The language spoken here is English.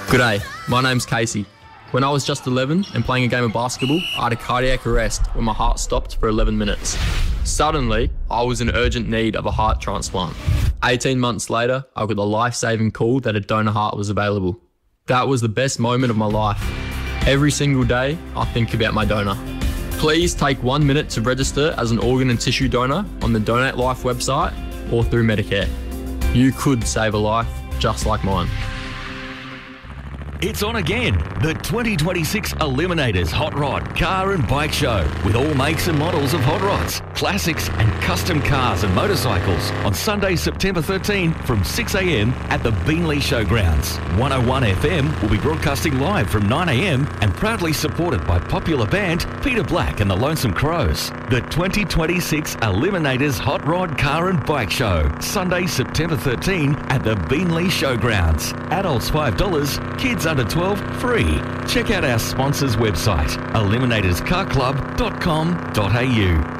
G'day, my name's Casey. When I was just 11 and playing a game of basketball, I had a cardiac arrest when my heart stopped for 11 minutes. Suddenly, I was in urgent need of a heart transplant. 18 months later, I got the life-saving call that a donor heart was available. That was the best moment of my life. Every single day, I think about my donor. Please take 1 minute to register as an organ and tissue donor on the Donate Life website or through Medicare. You could save a life just like mine. It's on again, the 2026 Eliminators Hot Rod Car and Bike Show, with all makes and models of hot rods, classics and custom cars and motorcycles on Sunday, September 13 from 6 a.m. at the Beanley Showgrounds. 101 FM will be broadcasting live from 9 a.m. and proudly supported by popular band Peter Black and the Lonesome Crows. The 2026 Eliminators Hot Rod Car and Bike Show, Sunday, September 13 at the Beanley Showgrounds. Adults $5, kids under 12 free. Check out our sponsors' website, eliminatorscarclub.com.au.